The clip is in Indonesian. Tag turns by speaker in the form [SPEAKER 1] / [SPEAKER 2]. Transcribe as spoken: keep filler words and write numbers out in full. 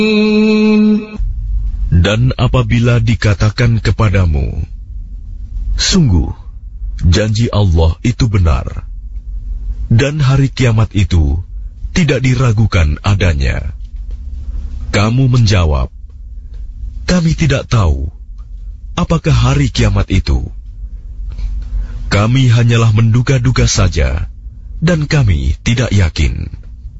[SPEAKER 1] Dan apabila dikatakan kepadamu, sungguh, janji Allah itu benar, dan hari kiamat itu tidak diragukan adanya, kamu menjawab, kami tidak tahu apakah hari kiamat itu. Kami hanyalah menduga-duga saja, dan kami tidak yakin.